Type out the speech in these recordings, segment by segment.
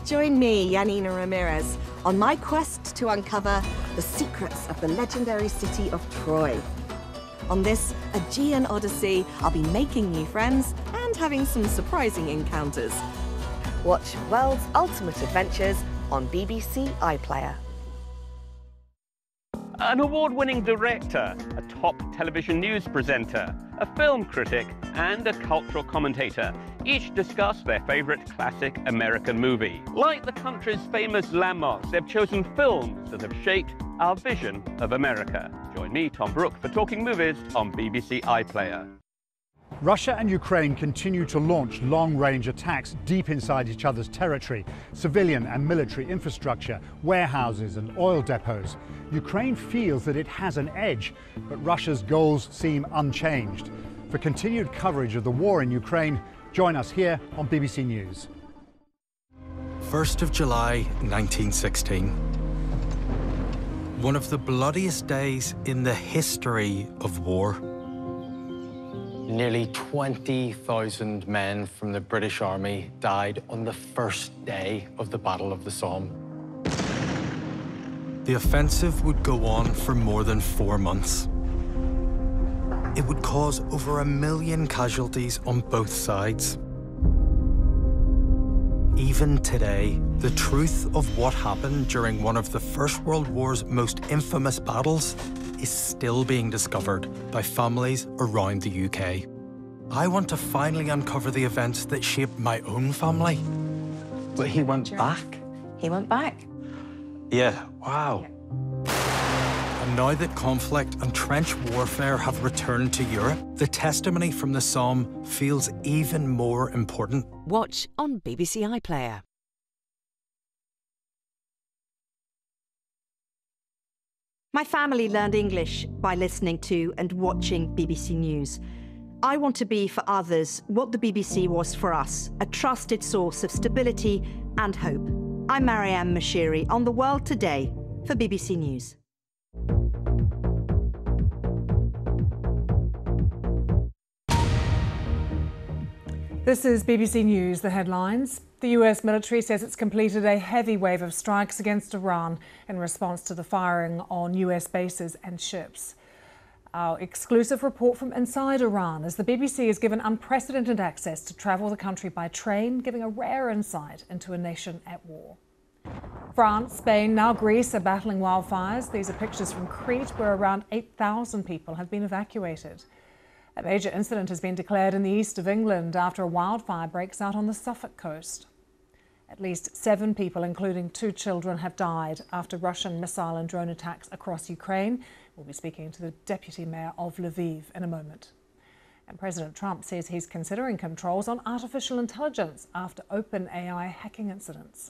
Join me, Yanina Ramirez, on my quest to uncover the secrets of the legendary city of Troy. On this Aegean Odyssey, I'll be making new friends and having some surprising encounters. Watch World's Ultimate Adventures on BBC iPlayer. An award-winning director, a top television news presenter, a film critic, and a cultural commentator each discuss their favorite classic American movie. Like the country's famous landmarks, they've chosen films that have shaped our vision of America. Join me, Tom Brooke, for Talking Movies on BBC iPlayer. Russia and Ukraine continue to launch long-range attacks deep inside each other's territory, civilian and military infrastructure, warehouses and oil depots. Ukraine feels that it has an edge, but Russia's goals seem unchanged. For continued coverage of the war in Ukraine, join us here on BBC News. 1st of July, 1916. One of the bloodiest days in the history of war. Nearly 20,000 men from the British Army died on the first day of the Battle of the Somme. The offensive would go on for more than 4 months. It would cause over 1 million casualties on both sides. Even today, the truth of what happened during one of the First World War's most infamous battles is still being discovered by families around the UK. I want to finally uncover the events that shaped my own family. But he went back? He went back. Yeah, wow. And now that conflict and trench warfare have returned to Europe, the testimony from the Somme feels even more important. Watch on BBC iPlayer. My family learned English by listening to and watching BBC News. I want to be for others what the BBC was for us, a trusted source of stability and hope. I'm Marianne Mashiri on The World Today for BBC News. This is BBC News, the headlines. The US military says it's completed a heavy wave of strikes against Iran in response to the firing on US bases and ships. Our exclusive report from inside Iran as the BBC is given unprecedented access to travel the country by train, giving a rare insight into a nation at war. France, Spain, now Greece are battling wildfires. These are pictures from Crete, where around 8,000 people have been evacuated. A major incident has been declared in the east of England after a wildfire breaks out on the Suffolk coast. At least 7 people, including 2 children, have died after Russian missile and drone attacks across Ukraine. We'll be speaking to the deputy mayor of Lviv in a moment. And President Trump says he's considering controls on artificial intelligence after OpenAI hacking incidents.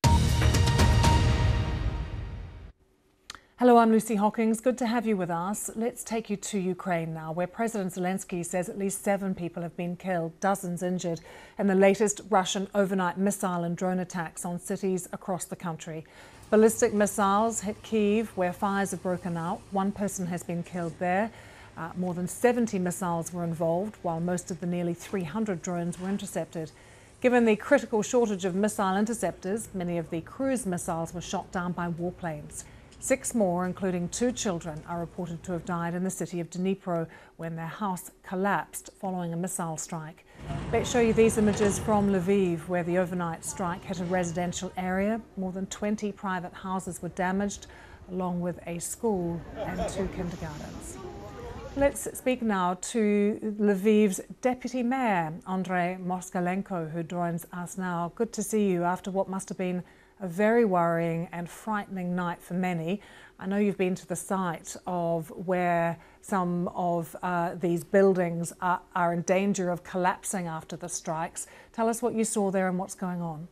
Hello, I'm Lucy Hawkins. Good to have you with us. Let's take you to Ukraine now, where President Zelensky says at least 7 people have been killed, dozens injured in the latest Russian overnight missile and drone attacks on cities across the country. Ballistic missiles hit Kyiv, where fires have broken out. 1 person has been killed there. More than 70 missiles were involved, while most of the nearly 300 drones were intercepted. Given the critical shortage of missile interceptors, many of the cruise missiles were shot down by warplanes. 6 more, including 2 children, are reported to have died in the city of Dnipro when their house collapsed following a missile strike. Let's show you these images from Lviv, where the overnight strike hit a residential area. More than 20 private houses were damaged, along with a school and 2 kindergartens. Let's speak now to Lviv's Deputy Mayor, Andrei Moskalenko, who joins us now. Good to see you after what must have been a very worrying and frightening night for many. I know you've been to the site of where some of these buildings are in danger of collapsing after the strikes. Tell us what you saw there and what's going on.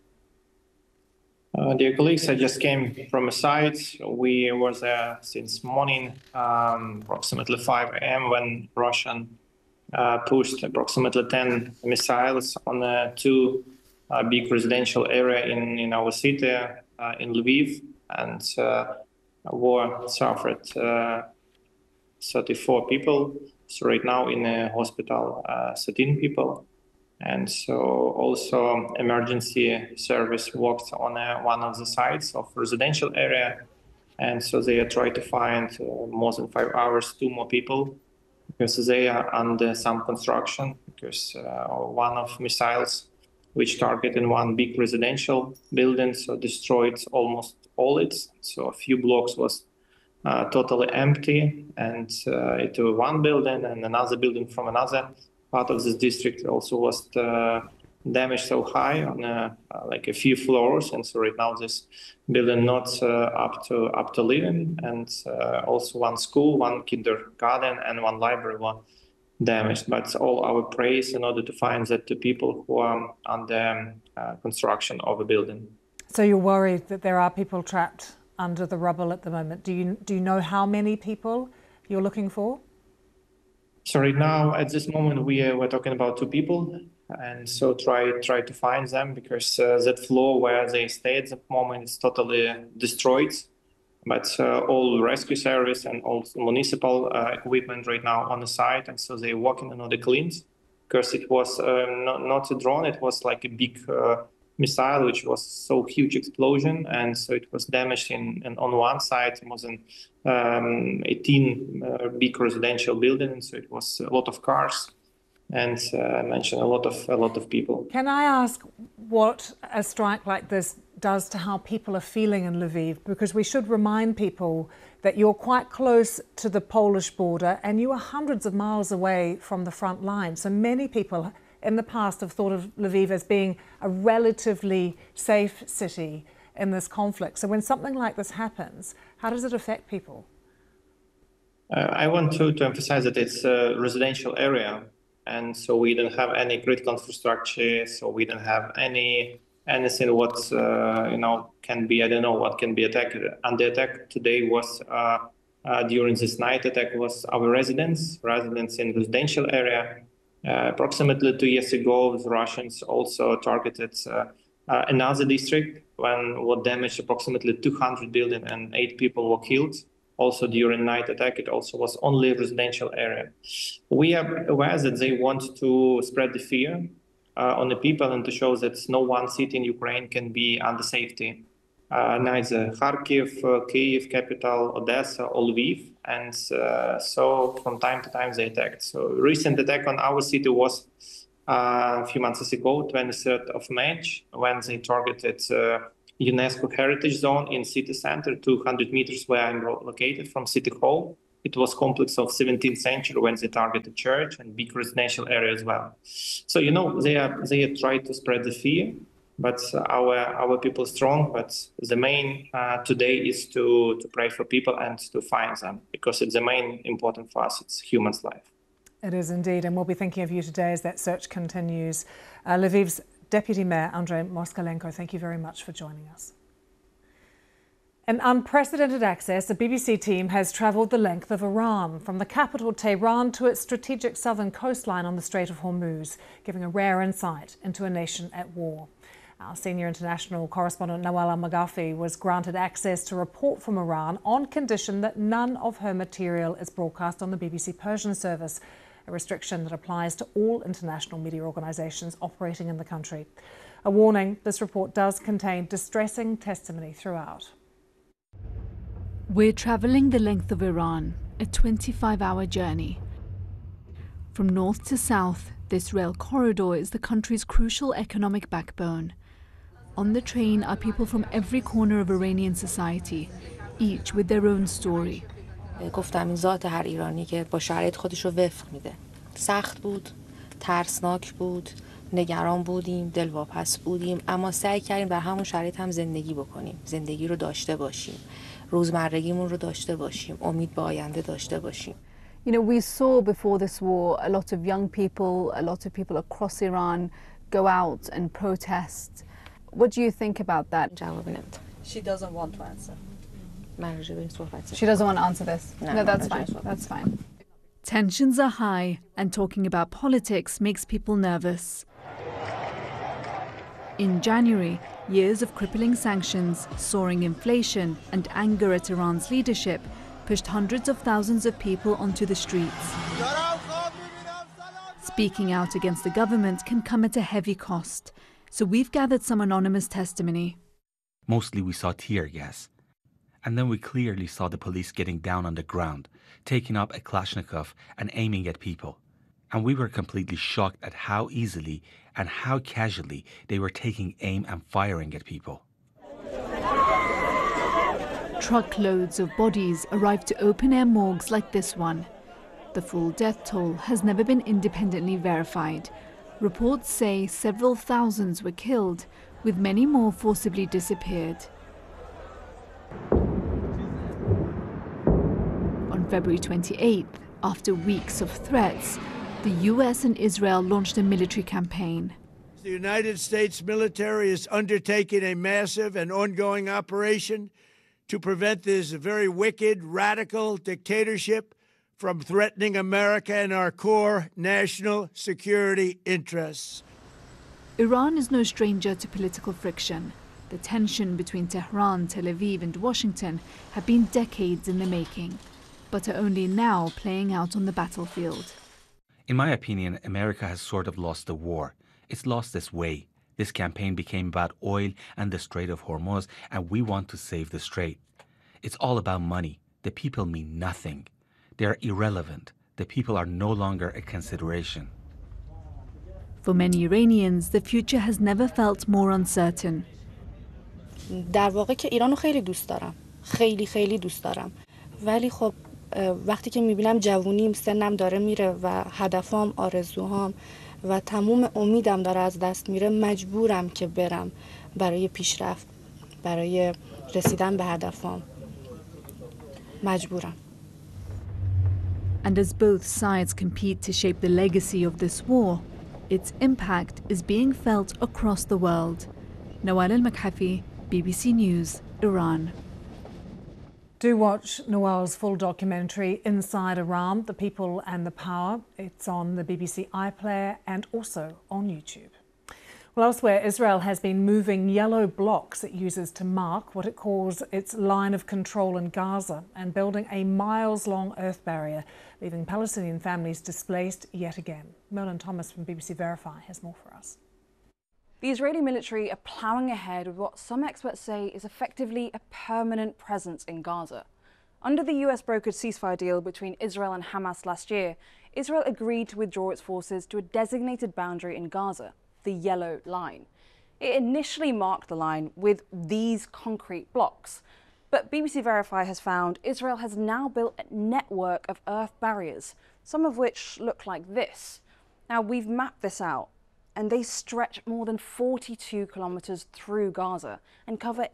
Dear colleagues, I just came from a site. We were there since morning, approximately 5 a.m. when Russian pushed approximately 10 missiles on 2 big residential area in our city, in Lviv, and war suffered 34 people. So right now in a hospital, 13 people. And so also emergency service worked on one of the sites of residential area. And so they tried to find more than 5 hours, 2 more people, because they are under some construction, because one of missiles which targeted one big residential building, so destroyed almost all it. So a few blocks was totally empty, and it was one building, and another building from another part of this district also was damaged so high on like a few floors, and so right now this building not up to living, and also one school, one kindergarten, and one library were damaged. But all our praise in order to find that the people who are under construction of a building. So you're worried that there are people trapped under the rubble at the moment. Do you know how many people you're looking for? So right now, at this moment, we're talking about 2 people, and so try to find them, because that floor where they stay at the moment is totally destroyed. But all rescue service and all municipal equipment right now on the site, and so they're working on the cleans, because it was not a drone, it was like a big missile, which was so huge explosion, and so it was damaged on one side more than 18 big residential buildings. So it was a lot of cars, and I mentioned a lot of people. Can I ask what a strike like this does to how people are feeling in Lviv? Because we should remind people that you're quite close to the Polish border and you are hundreds of miles away from the front line. So many people in the past have thought of Lviv as being a relatively safe city in this conflict. So when something like this happens, how does it affect people? I want to emphasize that it's a residential area, and so we don't have any critical infrastructure, so we don't have anything what can be, I don't know what can be attacked. And the attack today was during this night attack was our residents in residential area. Approximately 2 years ago, the Russians also targeted another district when what damaged approximately 200 buildings and 8 people were killed. Also during night attack, it also was only a residential area. We are aware that they want to spread the fear on the people and to show that no one city in Ukraine can be under safety. Neither Kharkiv, Kyiv, capital, Odessa, or Lviv. And so from time to time they attacked. So recent attack on our city was a few months ago, 23rd of March, when they targeted UNESCO Heritage Zone in city center, 200 meters where I'm located from City Hall. It was complex of 17th century when they targeted church and big residential area as well. So, they are trying to spread the fear, but our people are strong. But the main today is to pray for people and to find them, because it's the main important for us. It's human's life. It is indeed, and we'll be thinking of you today as that search continues. Lviv's Deputy Mayor Andrei Moskalenko, thank you very much for joining us. In unprecedented access, a BBC team has travelled the length of Iran, from the capital Tehran to its strategic southern coastline on the Strait of Hormuz, giving a rare insight into a nation at war. Our senior international correspondent Nawal Al-Maghafi was granted access to report from Iran on condition that none of her material is broadcast on the BBC Persian service, a restriction that applies to all international media organisations operating in the country. A warning, this report does contain distressing testimony throughout. We're travelling the length of Iran, a 25-hour journey. From north to south, this rail corridor is the country's crucial economic backbone. On the train are people from every corner of Iranian society, each with their own story. گفتم این ذات هر ایرانی که با شرایط خودش رو وفق میده. سخت بود، ترسناک بود، نگران بودیم، دلواپس بودیم، اما سعی کردیم در همون شرایط هم زندگی بکنیم. زندگی رو داشته باشیم. روزمرگیمون رو داشته باشیم. امید به آینده داشته باشیم. You know, we saw before this war a lot of young people, a lot of people across Iran go out and protest. What do you think about that? جواب نمیدم. She doesn't want to answer. She doesn't want to answer this. No, that's fine. That's fine. Tensions are high, and talking about politics makes people nervous. In January, years of crippling sanctions, soaring inflation, and anger at Iran's leadership pushed hundreds of thousands of people onto the streets. Speaking out against the government can come at a heavy cost, so we've gathered some anonymous testimony. Mostly we saw tear gas. And then we clearly saw the police getting down on the ground, taking up a Kalashnikov and aiming at people. And we were completely shocked at how easily and how casually they were taking aim and firing at people. Truckloads of bodies arrived to open-air morgues like this one. The full death toll has never been independently verified. Reports say several thousands were killed, with many more forcibly disappeared. On February 28th, after weeks of threats, the US and Israel launched a military campaign. The United States military is undertaking a massive and ongoing operation to prevent this very wicked, radical dictatorship from threatening America and our core national security interests. Iran is no stranger to political friction. The tension between Tehran, Tel Aviv and Washington have been decades in the making, but are only now playing out on the battlefield. In my opinion, America has sort of lost the war. It's lost its way. This campaign became about oil and the Strait of Hormuz, and we want to save the strait. It's all about money. The people mean nothing. They are irrelevant. The people are no longer a consideration. For many Iranians, the future has never felt more uncertain. در واقع که ایرانو خیلی دوست دارم. خیلی دوست دارم. ولی خب وقتی که میبینم جوونیم سنم داره میره و هدفام، آرزوهام و تموم امیدم داره از دست میره، مجبورم که برم برای پیشرفت، برای رسیدن به هدفام. مجبورم. And as both sides compete to shape the legacy of this war, its impact is being felt across the world. Nawal Al-Makhafi, BBC News, Iran. Do watch Nawal's full documentary, Inside Iran, The People and the Power. It's on the BBC iPlayer and also on YouTube. Well, elsewhere, Israel has been moving yellow blocks it uses to mark what it calls its line of control in Gaza and building a miles-long earth barrier, leaving Palestinian families displaced yet again. Merlin Thomas from BBC Verify has more for us. The Israeli military are ploughing ahead with what some experts say is effectively a permanent presence in Gaza. Under the US-brokered ceasefire deal between Israel and Hamas last year, Israel agreed to withdraw its forces to a designated boundary in Gaza, the Yellow Line. It initially marked the line with these concrete blocks, but BBC Verify has found Israel has now built a network of earth barriers, some of which look like this. Now, we've mapped this out, and they stretch more than 42 kilometers through Gaza and cover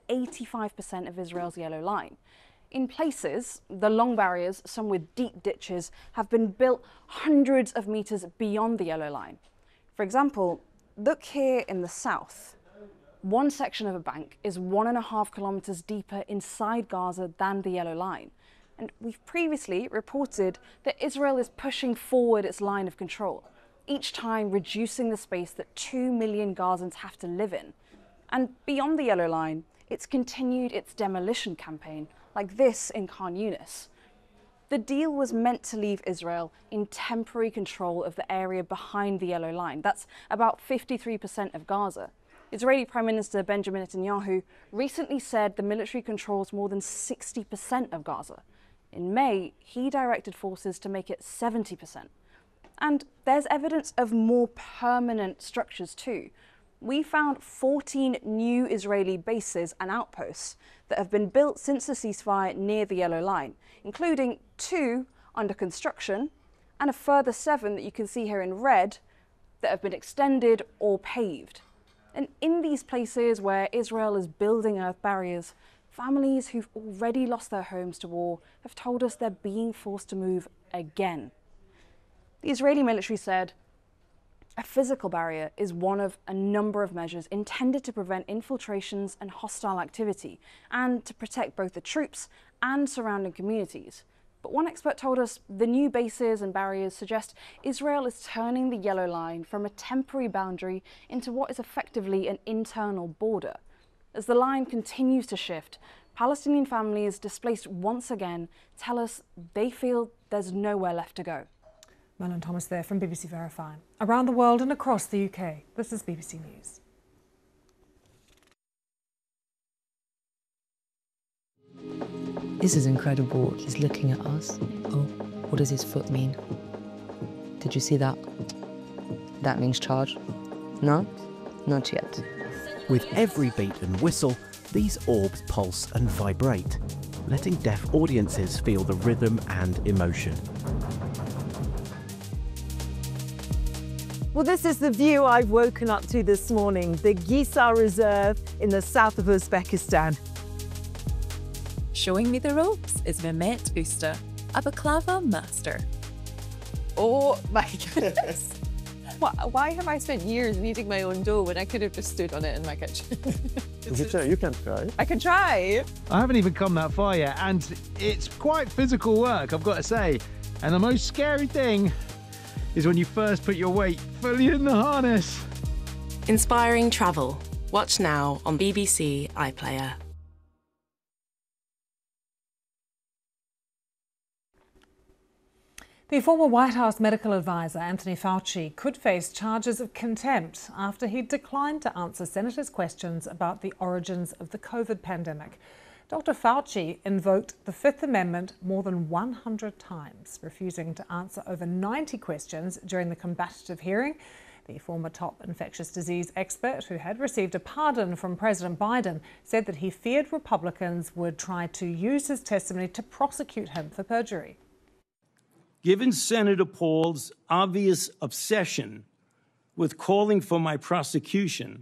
85% of Israel's Yellow Line. In places, the long barriers, some with deep ditches, have been built hundreds of meters beyond the Yellow Line. For example, look here in the south. One section of a bank is 1.5 kilometers deeper inside Gaza than the Yellow Line. And we've previously reported that Israel is pushing forward its line of control, each time reducing the space that 2 million Gazans have to live in. And beyond the Yellow Line, it's continued its demolition campaign, like this in Khan Yunis. The deal was meant to leave Israel in temporary control of the area behind the Yellow Line. That's about 53% of Gaza. Israeli Prime Minister Benjamin Netanyahu recently said the military controls more than 60% of Gaza. In May, he directed forces to make it 70%. And there's evidence of more permanent structures too. We found 14 new Israeli bases and outposts that have been built since the ceasefire near the Yellow Line, including 2 under construction and a further 7 that you can see here in red that have been extended or paved. And in these places where Israel is building earth barriers, families who've already lost their homes to war have told us they're being forced to move again. The Israeli military said a physical barrier is one of a number of measures intended to prevent infiltrations and hostile activity and to protect both the troops and surrounding communities. But one expert told us the new bases and barriers suggest Israel is turning the Yellow Line from a temporary boundary into what is effectively an internal border. As the line continues to shift, Palestinian families displaced once again tell us they feel there's nowhere left to go. Merlin Thomas there from BBC Verify. Around the world and across the UK, this is BBC News. This is incredible. He's looking at us. Oh, what does his foot mean? Did you see that? That means charge. No? Not yet. With every beat and whistle, these orbs pulse and vibrate, letting deaf audiences feel the rhythm and emotion. Well, this is the view I've woken up to this morning, the Gisar Reserve in the south of Uzbekistan. Showing me the ropes is Mehmet Usta, a baklava master. Oh my goodness. Why have I spent years kneading my own dough when I could have just stood on it in my kitchen? You can try. I can try. I haven't even come that far yet, and it's quite physical work, I've got to say. And the most scary thing is when you first put your weight fully in the harness. Inspiring travel. Watch now on BBC iPlayer. The former White House medical advisor, Anthony Fauci, could face charges of contempt after he declined to answer senators' questions about the origins of the COVID pandemic. Dr. Fauci invoked the Fifth Amendment more than 100 times, refusing to answer over 90 questions during the combative hearing. The former top infectious disease expert, who had received a pardon from President Biden, said that he feared Republicans would try to use his testimony to prosecute him for perjury. Given Senator Paul's obvious obsession with calling for my prosecution,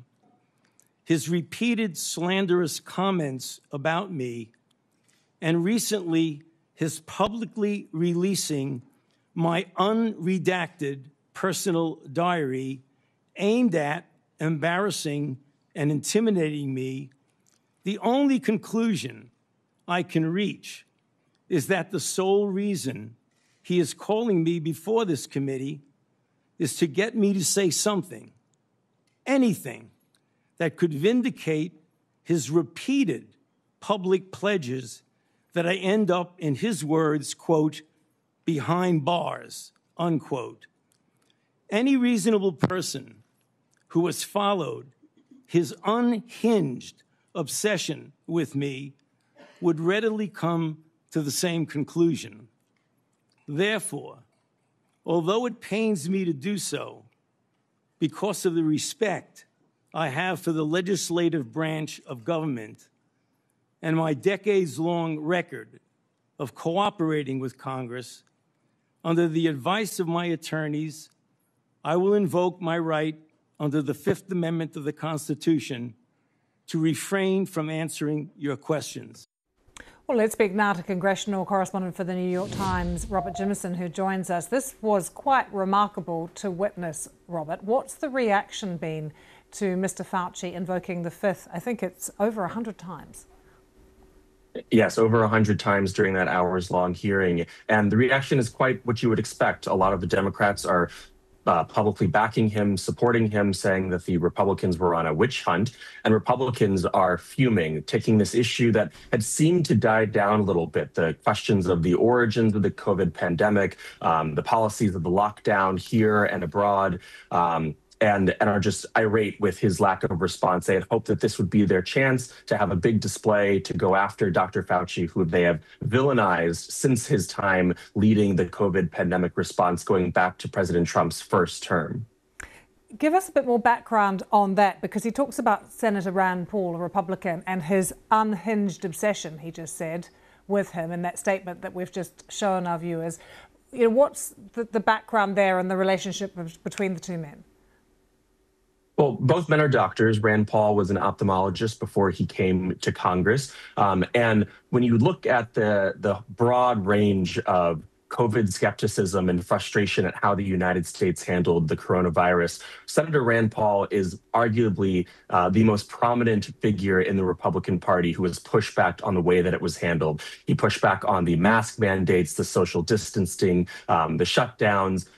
his repeated slanderous comments about me, and recently his publicly releasing my unredacted personal diary aimed at embarrassing and intimidating me, the only conclusion I can reach is that the sole reason he is calling me before this committee is to get me to say something, anything, that could vindicate his repeated public pledges that I end up, in his words, quote, behind bars, unquote. Any reasonable person who has followed his unhinged obsession with me would readily come to the same conclusion. Therefore, although it pains me to do so, because of the respect I have for the legislative branch of government and my decades-long record of cooperating with Congress, under the advice of my attorneys, I will invoke my right under the Fifth Amendment of the Constitution to refrain from answering your questions. Well, let's speak now to congressional correspondent for the New York Times, Robert Jimison, who joins us. This was quite remarkable to witness, Robert. What's the reaction been to Mr. Fauci invoking the Fifth? I think it's over 100 times. Yes, over 100 times during that hours-long hearing. And the reaction is quite what you would expect. A lot of the Democrats are publicly backing him, supporting him, saying that the Republicans were on a witch hunt. And Republicans are fuming, taking this issue that had seemed to die down a little bit, the questions of the origins of the COVID pandemic, the policies of the lockdown here and abroad, and are just irate with his lack of response. They had hoped that this would be their chance to have a big display to go after Dr. Fauci, who they have villainized since his time leading the COVID pandemic response going back to President Trump's first term. Give us a bit more background on that, because he talks about Senator Rand Paul, a Republican, and his unhinged obsession, he just said, with him in that statement that we've just shown our viewers. You know, what's the background there and the relationship between the two men? Well, both men are doctors. Rand Paul was an ophthalmologist before he came to Congress. And when you look at the broad range of COVID skepticism and frustration at how the United States handled the coronavirus, Senator Rand Paul is arguably the most prominent figure in the Republican Party who has pushed back on the way that it was handled. He pushed back on the mask mandates, the social distancing, the shutdowns,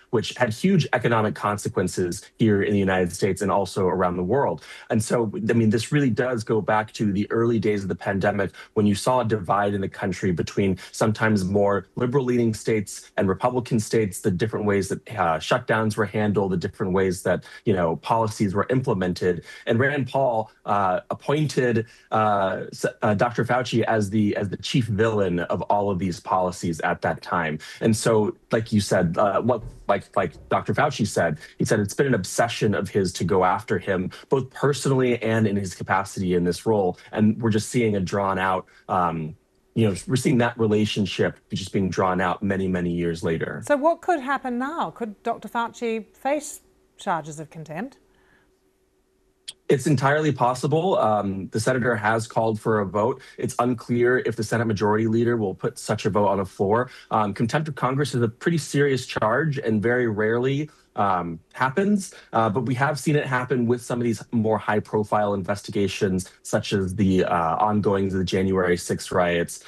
which had huge economic consequences here in the United States and also around the world. And so, I mean, this really does go back to the early days of the pandemic when you saw a divide in the country between sometimes more liberal-leaning states and Republican states, the different ways that shutdowns were handled, the different ways that, you know, policies were implemented. And Rand Paul appointed Dr. Fauci as the chief villain of all of these policies at that time. And so, like you said, like Dr. Fauci said, he said it's been an obsession of his to go after him, both personally and in his capacity in this role. And we're just seeing a drawn out, we're seeing that relationship just being drawn out many, many years later. So what could happen now? Could Dr. Fauci face charges of contempt? It's entirely possible. The senator has called for a vote. It's unclear if the Senate Majority Leader will put such a vote on the floor. Contempt of Congress is a pretty serious charge and very rarely happens, but we have seen it happen with some of these more high-profile investigations, such as the ongoings of the January 6th riots.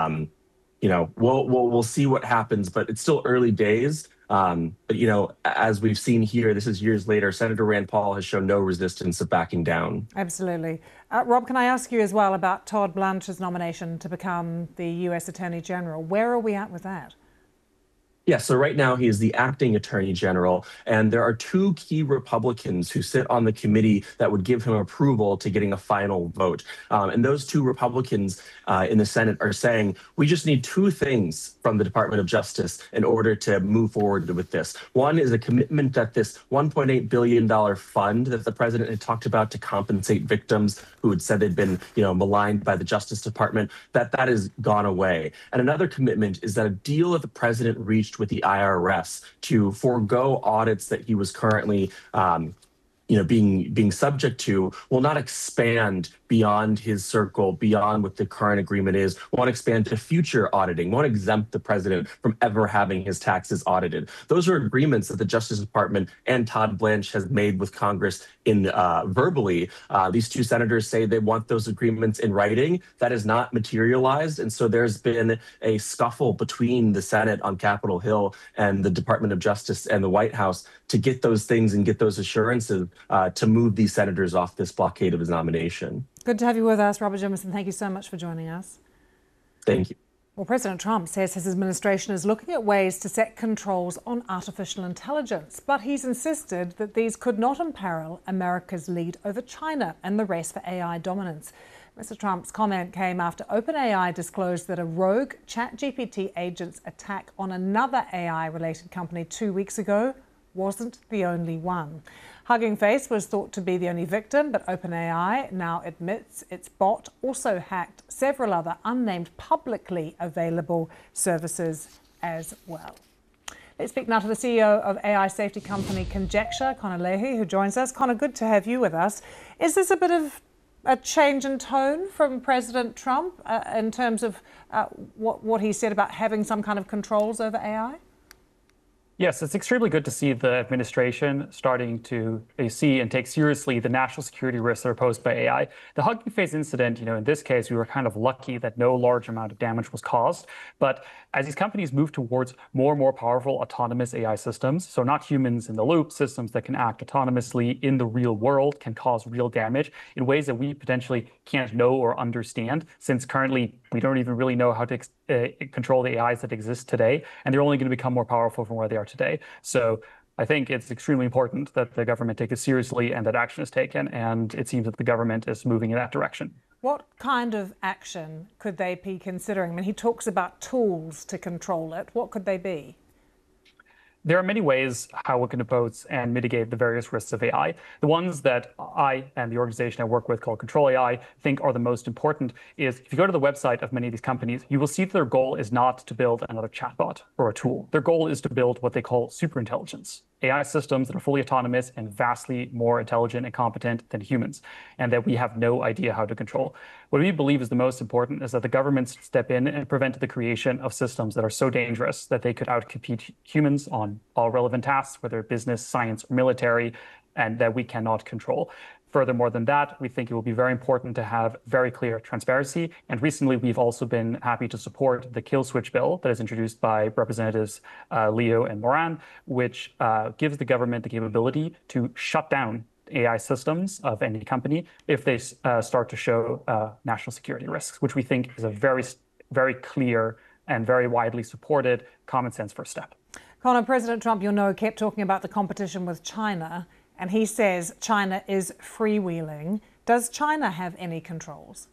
We'll see what happens, but it's still early days. But, you know, as we've seen here, this is years later, Senator Rand Paul has shown no resistance of backing down. Absolutely. Rob, can I ask you as well about Todd Blanche's nomination to become the U.S. Attorney General? Where are we at with that? Yeah, so right now he is the acting attorney general, and there are two key Republicans who sit on the committee that would give him approval to getting a final vote. And those two Republicans in the Senate are saying, we just need two things from the Department of Justice in order to move forward with this. One is a commitment that this $1.8 billion fund that the president had talked about to compensate victims who had said they'd been, maligned by the Justice Department, that has gone away. And another commitment is that a deal that the president reached with the IRS to forego audits that he was currently being subject to will not expand beyond his circle, beyond what the current agreement is, won't expand to future auditing, won't exempt the president from ever having his taxes audited. Those are agreements that the Justice Department and Todd Blanche has made with Congress in verbally. These two senators say they want those agreements in writing. That is not materialized. And so there's been a scuffle between the Senate on Capitol Hill and the Department of Justice and the White House to get those things and get those assurances to move these senators off this blockade of his nomination. Good to have you with us, Robert Jimison. Thank you so much for joining us. Thank you. Well, President Trump says his administration is looking at ways to set controls on artificial intelligence, but he's insisted that these could not imperil America's lead over China and the race for AI dominance. Mr. Trump's comment came after OpenAI disclosed that a rogue ChatGPT agent's attack on another AI-related company 2 weeks ago wasn't the only one. Hugging Face was thought to be the only victim, but OpenAI now admits its bot also hacked several other unnamed publicly available services as well. Let's speak now to the CEO of AI safety company Conjecture, Conor Leahy, who joins us. Conor, good to have you with us. Is this a bit of a change in tone from President Trump in terms of what he said about having some kind of controls over AI? Yes, it's extremely good to see the administration starting to see and take seriously the national security risks that are posed by AI. The Hugging Face incident, in this case, we were kind of lucky that no large amount of damage was caused. But as these companies move towards more and more powerful autonomous AI systems, so not humans in the loop, systems that can act autonomously in the real world, can cause real damage in ways that we potentially can't know or understand, since currently we don't even really know how to control the AIs that exist today, and they're only going to become more powerful from where they are today. So I think it's extremely important that the government take it seriously and that action is taken, and it seems that the government is moving in that direction. What kind of action could they be considering? I mean, he talks about tools to control it. What could they be? There are many ways how we can oppose and mitigate the various risks of AI. The ones that I and the organization I work with called Control AI think are the most important is if you go to the website of many of these companies, you will see that their goal is not to build another chatbot or a tool. Their goal is to build what they call superintelligence, AI systems that are fully autonomous and vastly more intelligent and competent than humans, and that we have no idea how to control. What we believe is the most important is that the governments step in and prevent the creation of systems that are so dangerous that they could outcompete humans on all relevant tasks, whether business, science, or military, and that we cannot control. Furthermore than that, we think it will be very important to have very clear transparency. And recently, we've also been happy to support the kill switch bill that is introduced by Representatives Leo and Moran, which gives the government the capability to shut down AI systems of any company if they start to show national security risks, which we think is a very, very clear and very widely supported common sense first step. Connor, President Trump, you'll know, kept talking about the competition with China, and he says China is freewheeling. Does China have any controls?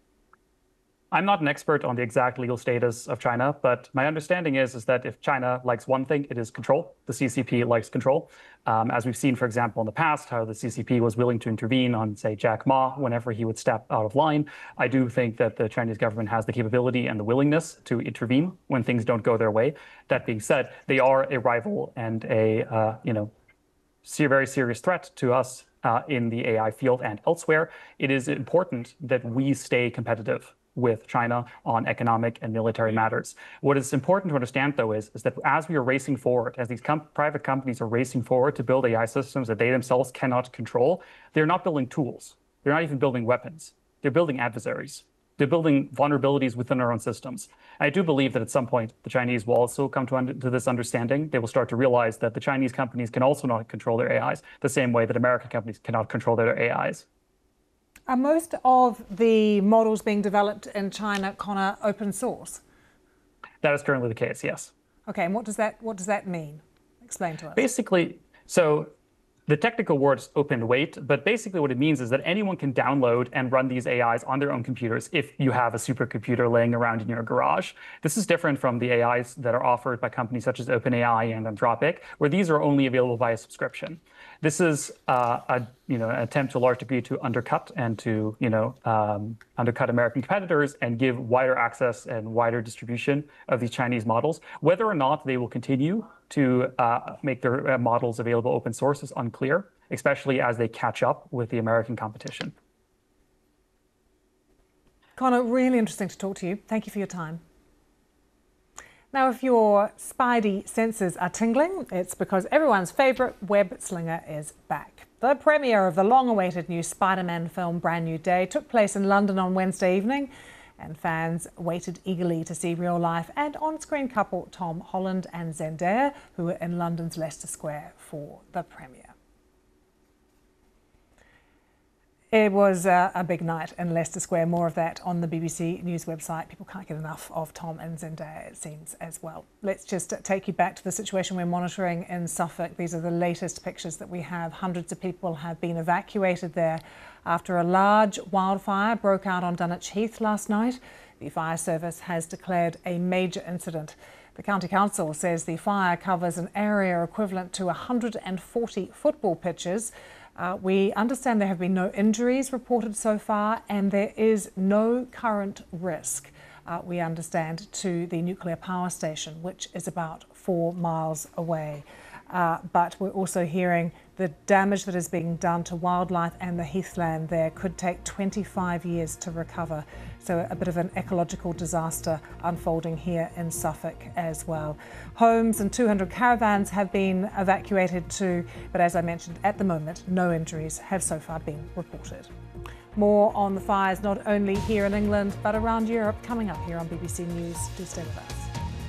I'm not an expert on the exact legal status of China, but my understanding is that if China likes one thing, it is control. The CCP likes control. As we've seen, for example, in the past, how the CCP was willing to intervene on, say, Jack Ma whenever he would step out of line. I do think that the Chinese government has the capability and the willingness to intervene when things don't go their way. That being said, they are a rival and a very serious threat to us in the AI field and elsewhere. It is important that we stay competitive with China on economic and military matters. What is important to understand, though, is that as we are racing forward, as these private companies are racing forward to build AI systems that they themselves cannot control, they're not building tools. They're not even building weapons. They're building adversaries. They're building vulnerabilities within our own systems. I do believe that at some point, the Chinese will also come to this understanding. They will start to realize that the Chinese companies can also not control their AIs the same way that American companies cannot control their AIs. Are most of the models being developed in China, Connor, open source? That is currently the case, yes. Okay, and what does that mean? Explain to us. Basically, so the technical word is open weight, but basically what it means is that anyone can download and run these AIs on their own computers if you have a supercomputer laying around in your garage. This is different from the AIs that are offered by companies such as OpenAI and Anthropic, where these are only available via subscription. This is an attempt to a large degree to undercut and to undercut American competitors and give wider access and wider distribution of these Chinese models. Whether or not they will continue to make their models available open source is unclear, especially as they catch up with the American competition. Connor, really interesting to talk to you. Thank you for your time. Now, if your spidey senses are tingling, it's because everyone's favourite web slinger is back. The premiere of the long-awaited new Spider-Man film Brand New Day took place in London on Wednesday evening, and fans waited eagerly to see real-life and on-screen couple Tom Holland and Zendaya, who were in London's Leicester Square for the premiere. It was a big night in Leicester Square. More of that on the BBC News website. People can't get enough of Tom and Zendaya, it seems, as well. Let's just take you back to the situation we're monitoring in Suffolk. These are the latest pictures that we have. Hundreds of people have been evacuated there after a large wildfire broke out on Dunwich Heath last night. The fire service has declared a major incident. The County Council says the fire covers an area equivalent to 140 football pitches. We understand there have been no injuries reported so far, and there is no current risk, we understand, to the nuclear power station, which is about 4 miles away. But we're also hearing the damage that is being done to wildlife and the heathland there could take 25 years to recover. So a bit of an ecological disaster unfolding here in Suffolk as well. Homes and 200 caravans have been evacuated too, but as I mentioned, at the moment, no injuries have so far been reported. More on the fires not only here in England, but around Europe coming up here on BBC News. Do stay with us.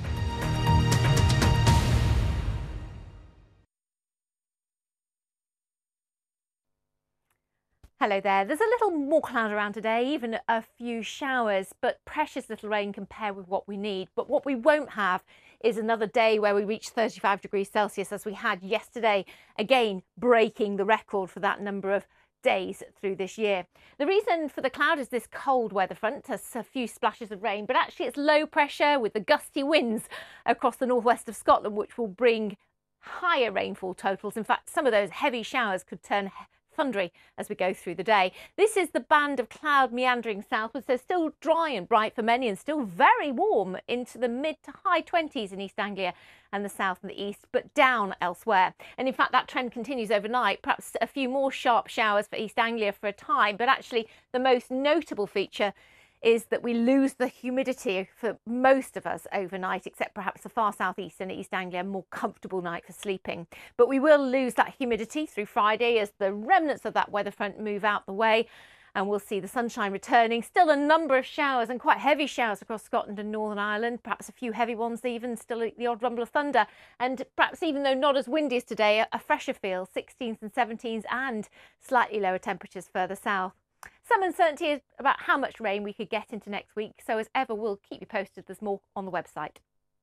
Hello there. There's a little more cloud around today, even a few showers, but precious little rain compared with what we need. But what we won't have is another day where we reach 35 degrees Celsius as we had yesterday, again breaking the record for that number of days through this year. The reason for the cloud is this cold weather front, a few splashes of rain, but actually it's low pressure with the gusty winds across the northwest of Scotland, which will bring higher rainfall totals. In fact, some of those heavy showers could turn thundery as we go through the day. This is the band of cloud meandering southwards, so still dry and bright for many and still very warm into the mid to high 20s in East Anglia and the south and the east, but down elsewhere. And in fact, that trend continues overnight, perhaps a few more sharp showers for East Anglia for a time, but actually the most notable feature is that we lose the humidity for most of us overnight, except perhaps the far southeast and East Anglia, more comfortable night for sleeping. But we will lose that humidity through Friday as the remnants of that weather front move out the way. And we'll see the sunshine returning. Still a number of showers and quite heavy showers across Scotland and Northern Ireland. Perhaps a few heavy ones even, still the odd rumble of thunder. And perhaps even though not as windy as today, a fresher feel, 16s and 17s and slightly lower temperatures further south. Some uncertainty about how much rain we could get into next week. So as ever, we'll keep you posted. There's more on the website.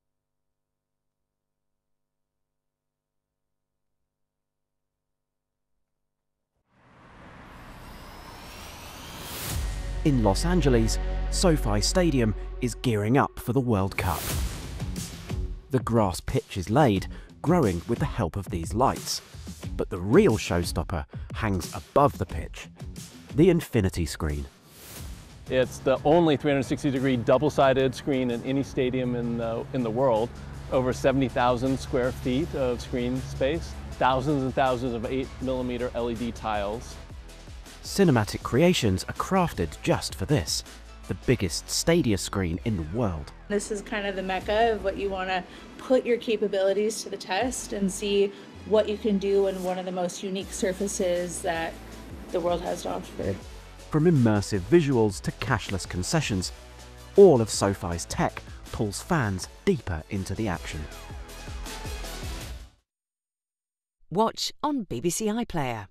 In Los Angeles, SoFi Stadium is gearing up for the World Cup. The grass pitch is laid, growing with the help of these lights. But the real showstopper hangs above the pitch, the infinity screen. It's the only 360-degree double-sided screen in any stadium in the world. Over 70,000 square feet of screen space, thousands and thousands of 8mm LED tiles. Cinematic creations are crafted just for this, the biggest Stadia screen in the world. This is kind of the mecca of what you want to put your capabilities to the test and see what you can do in one of the most unique surfaces that the world has to offer. From immersive visuals to cashless concessions, all of SoFi's tech pulls fans deeper into the action. Watch on BBC iPlayer.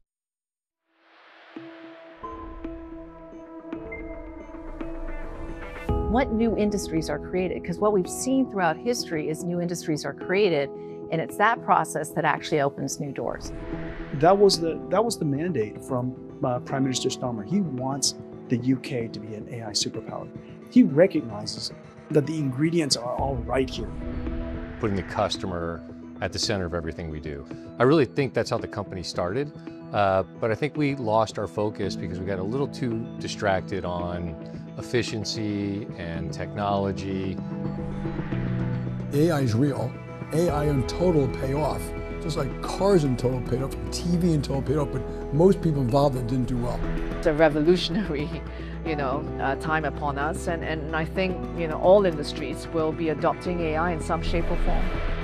What new industries are created? Because what we've seen throughout history is new industries are created, and it's that process that actually opens new doors. That was the mandate from Prime Minister Starmer. He wants the UK to be an AI superpower. He recognizes that the ingredients are all right here. Putting the customer at the center of everything we do. I really think that's how the company started, but I think we lost our focus because we got a little too distracted on efficiency and technology. AI is real. AI in total pay off. Just like cars in total paid off, TV in total paid off, but most people involved that didn't do well. It's a revolutionary, time upon us, and I think, all industries will be adopting AI in some shape or form.